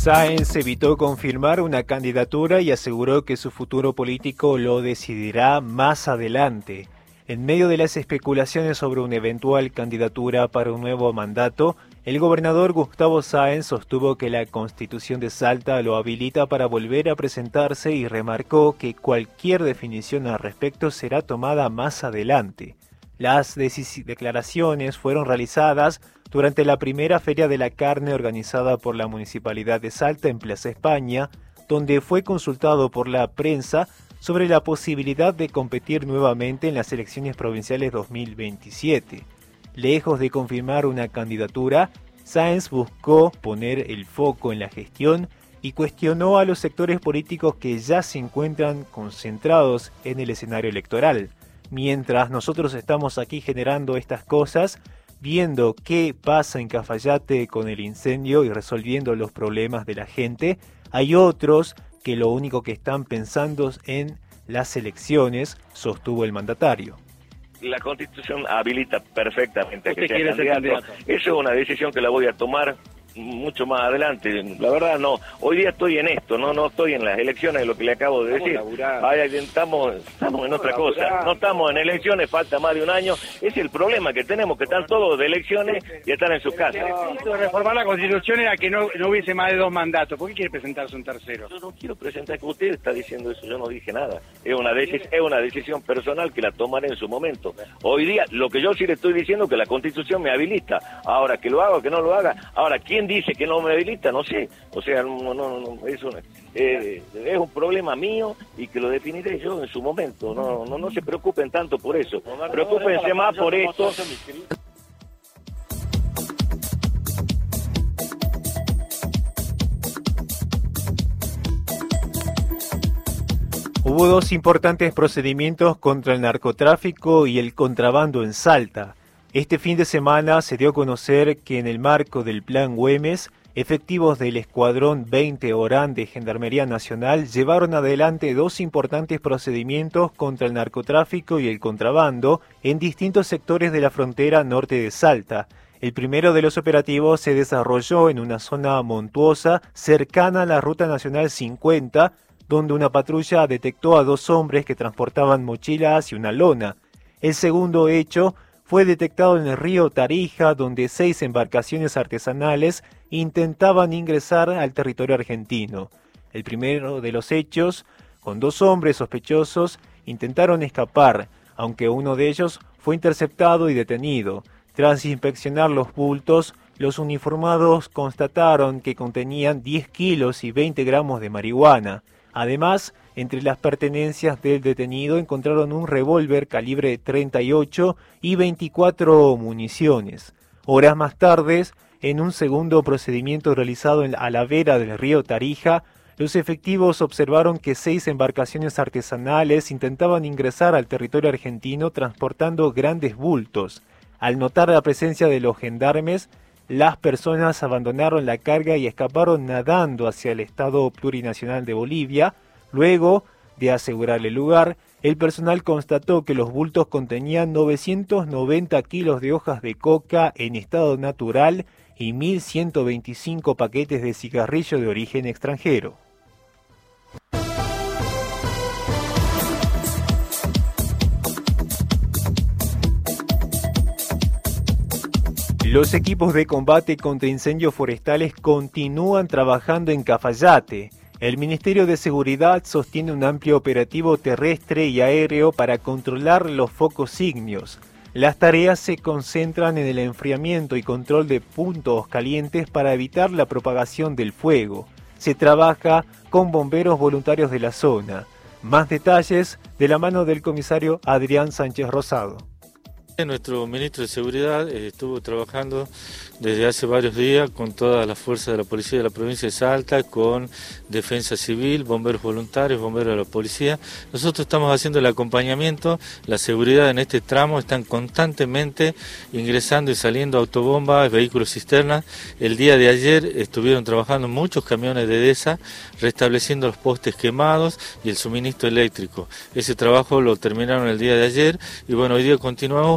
Sáenz evitó confirmar una candidatura y aseguró que su futuro político lo decidirá más adelante. En medio de las especulaciones sobre una eventual candidatura para un nuevo mandato, el gobernador Gustavo Sáenz sostuvo que la Constitución de Salta lo habilita para volver a presentarse y remarcó que cualquier definición al respecto será tomada más adelante. Las declaraciones fueron realizadas durante la primera Feria de la Carne organizada por la Municipalidad de Salta en Plaza España, donde fue consultado por la prensa sobre la posibilidad de competir nuevamente en las elecciones provinciales 2027. Lejos de confirmar una candidatura, Sáenz buscó poner el foco en la gestión y cuestionó a los sectores políticos que ya se encuentran concentrados en el escenario electoral. Mientras nosotros estamos aquí generando estas cosas, viendo qué pasa en Cafayate con el incendio y resolviendo los problemas de la gente, hay otros que lo único que están pensando en las elecciones, sostuvo el mandatario. La Constitución habilita perfectamente a que sea candidato. Eso es una decisión que la voy a tomar mucho más adelante. La verdad no, hoy día estoy en esto, no estoy en las elecciones, de lo que le acabo de decir. Estamos en otra cosa, no estamos en elecciones, falta más de un año. Es el problema que tenemos, que están todos de elecciones y están en sus casas. Reformar la Constitución era que no hubiese más de 2 mandatos. ¿Por qué quiere presentarse un tercero? Yo no quiero presentar, que usted está diciendo eso, yo no dije nada. Es una decisión personal que la tomaré en su momento. Hoy día, lo que yo sí le estoy diciendo es que la Constitución me habilita. Ahora, que lo haga o que no lo haga. Ahora, ¿quién dice que no me habilita? No sé. O sea, es un problema mío y que lo definiré yo en su momento. No se preocupen tanto por eso. Preocúpense más por esto. Hubo 2 importantes procedimientos contra el narcotráfico y el contrabando en Salta. Este fin de semana se dio a conocer que en el marco del Plan Güemes, efectivos del Escuadrón 20 Orán de Gendarmería Nacional llevaron adelante 2 importantes procedimientos contra el narcotráfico y el contrabando en distintos sectores de la frontera norte de Salta. El primero de los operativos se desarrolló en una zona montuosa cercana a la Ruta Nacional 50, donde una patrulla detectó a 2 hombres que transportaban mochilas y una lona. El segundo hecho fue detectado en el río Tarija, donde 6 embarcaciones artesanales intentaban ingresar al territorio argentino. El primero de los hechos, con 2 hombres sospechosos, intentaron escapar, aunque uno de ellos fue interceptado y detenido. Tras inspeccionar los bultos, los uniformados constataron que contenían 10 kilos y 20 gramos de marihuana. Además, entre las pertenencias del detenido encontraron un revólver calibre 38 y 24 municiones. Horas más tarde, en un segundo procedimiento realizado a la vera del río Tarija, los efectivos observaron que 6 embarcaciones artesanales intentaban ingresar al territorio argentino transportando grandes bultos. Al notar la presencia de los gendarmes, las personas abandonaron la carga y escaparon nadando hacia el Estado Plurinacional de Bolivia. Luego de asegurar el lugar, el personal constató que los bultos contenían 990 kilos de hojas de coca en estado natural y 1.125 paquetes de cigarrillo de origen extranjero. Los equipos de combate contra incendios forestales continúan trabajando en Cafayate. El Ministerio de Seguridad sostiene un amplio operativo terrestre y aéreo para controlar los focos ígneos. Las tareas se concentran en el enfriamiento y control de puntos calientes para evitar la propagación del fuego. Se trabaja con bomberos voluntarios de la zona. Más detalles de la mano del comisario Adrián Sánchez Rosado. Nuestro ministro de Seguridad estuvo trabajando desde hace varios días con todas las fuerzas de la policía de la provincia de Salta, con Defensa Civil, bomberos voluntarios, bomberos de la policía. Nosotros estamos haciendo el acompañamiento, la seguridad en este tramo, están constantemente ingresando y saliendo autobombas, vehículos cisternas. El día de ayer estuvieron trabajando muchos camiones de DESA, restableciendo los postes quemados y el suministro eléctrico. Ese trabajo lo terminaron el día de ayer y bueno, hoy día continuamos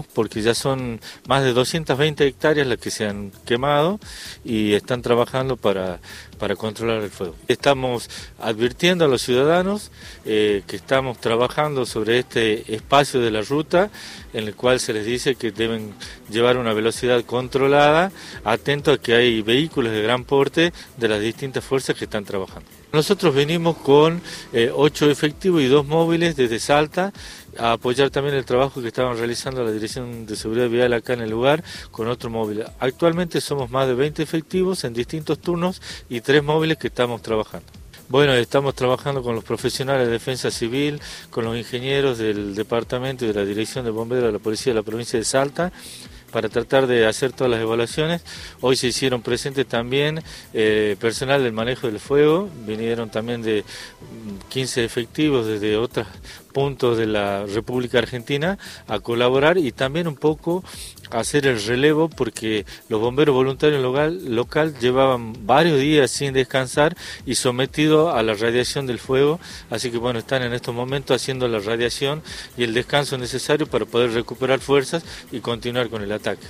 porque ya son más de 220 hectáreas las que se han quemado y están trabajando para controlar el fuego. Estamos advirtiendo a los ciudadanos que estamos trabajando sobre este espacio de la ruta en el cual se les dice que deben llevar una velocidad controlada, atento a que hay vehículos de gran porte de las distintas fuerzas que están trabajando. Nosotros venimos con 8 efectivos y 2 móviles desde Salta a apoyar también el trabajo que estaban realizando la Dirección de Seguridad Vial acá en el lugar con otro móvil. Actualmente somos más de 20 efectivos en distintos turnos y 3 móviles que estamos trabajando. Bueno, estamos trabajando con los profesionales de defensa civil, con los ingenieros del departamento y de la Dirección de Bomberos de la Policía de la provincia de Salta, para tratar de hacer todas las evaluaciones. Hoy se hicieron presentes también personal del manejo del fuego, vinieron también de 15 efectivos desde otros puntos de la República Argentina a colaborar y también un poco hacer el relevo, porque los bomberos voluntarios local llevaban varios días sin descansar y sometidos a la radiación del fuego, así que bueno, están en estos momentos haciendo la radiación y el descanso necesario para poder recuperar fuerzas y continuar con el ataque.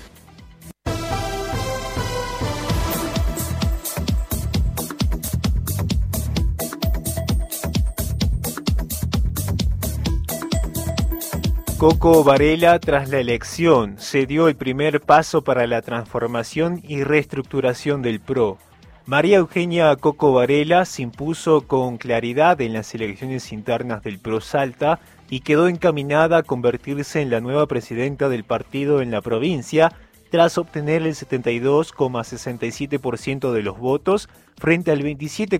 Coco Varela, tras la elección, se dio el primer paso para la transformación y reestructuración del PRO. María Eugenia Coco Varela se impuso con claridad en las elecciones internas del PRO Salta y quedó encaminada a convertirse en la nueva presidenta del partido en la provincia, tras obtener el 72,67% de los votos frente al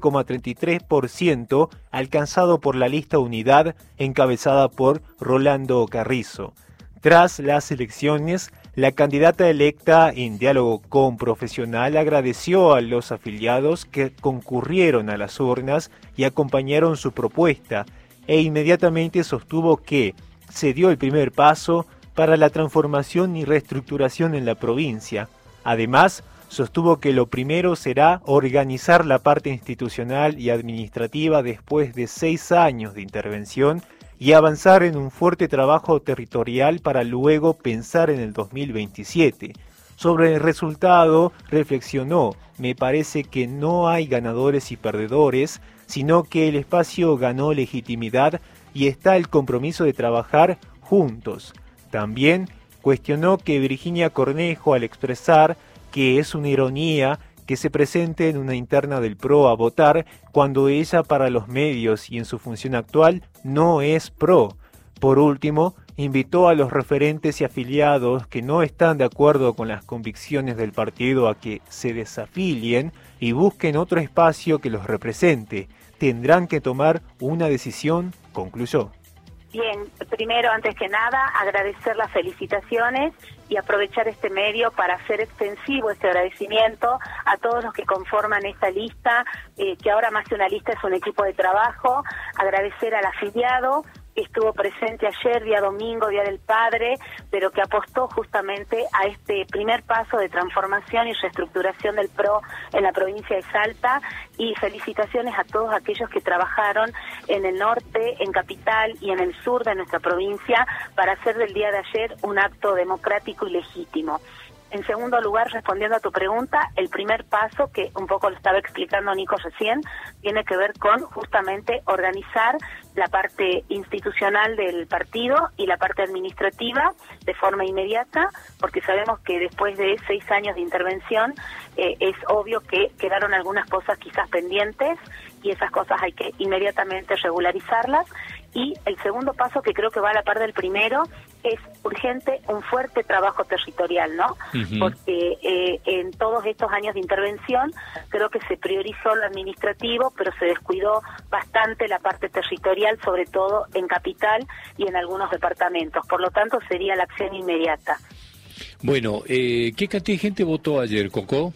27,33% alcanzado por la lista Unidad encabezada por Rolando Carrizo. Tras las elecciones, la candidata electa en diálogo con Profesional agradeció a los afiliados que concurrieron a las urnas y acompañaron su propuesta e inmediatamente sostuvo que se dio el primer paso para la transformación y reestructuración en la provincia. Además, sostuvo que lo primero será organizar la parte institucional y administrativa después de 6 años de intervención y avanzar en un fuerte trabajo territorial para luego pensar en el 2027. Sobre el resultado, reflexionó: me parece que no hay ganadores y perdedores, sino que el espacio ganó legitimidad y está el compromiso de trabajar juntos. También cuestionó que Virginia Cornejo, al expresar que es una ironía que se presente en una interna del PRO a votar cuando ella para los medios y en su función actual no es PRO. Por último, invitó a los referentes y afiliados que no están de acuerdo con las convicciones del partido a que se desafilien y busquen otro espacio que los represente. Tendrán que tomar una decisión, concluyó. Bien, primero, antes que nada, agradecer las felicitaciones y aprovechar este medio para hacer extensivo este agradecimiento a todos los que conforman esta lista, que ahora más que una lista es un equipo de trabajo. Agradecer al afiliado que estuvo presente ayer, día domingo, Día del Padre, pero que apostó justamente a este primer paso de transformación y reestructuración del PRO en la provincia de Salta, y felicitaciones a todos aquellos que trabajaron en el norte, en Capital y en el sur de nuestra provincia para hacer del día de ayer un acto democrático y legítimo. En segundo lugar, respondiendo a tu pregunta, el primer paso, que un poco lo estaba explicando Nico recién, tiene que ver con justamente organizar la parte institucional del partido y la parte administrativa de forma inmediata, porque sabemos que después de 6 años de intervención es obvio que quedaron algunas cosas quizás pendientes y esas cosas hay que inmediatamente regularizarlas. Y el segundo paso, que creo que va a la par del primero, es urgente un fuerte trabajo territorial, ¿no? Uh-huh. Porque en todos estos años de intervención creo que se priorizó lo administrativo, pero se descuidó bastante la parte territorial, sobre todo en Capital y en algunos departamentos. Por lo tanto, sería la acción inmediata. Bueno, ¿qué cantidad de gente votó ayer, Coco?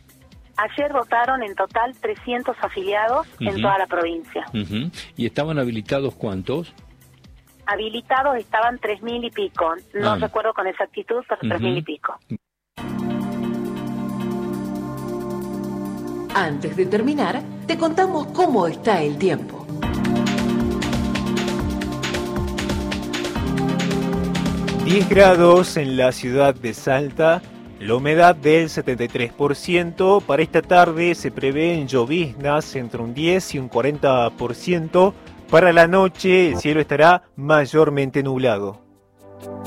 Ayer votaron en total 300 afiliados en toda la provincia. ¿Y estaban habilitados cuántos? Habilitados estaban 3.000 y pico. No recuerdo con exactitud, pero 3.000 y pico. Antes de terminar, te contamos cómo está el tiempo. 10 grados en la ciudad de Salta, la humedad del 73%. Para esta tarde se prevén lloviznas entre un 10 y un 40%. Para la noche el cielo estará mayormente nublado.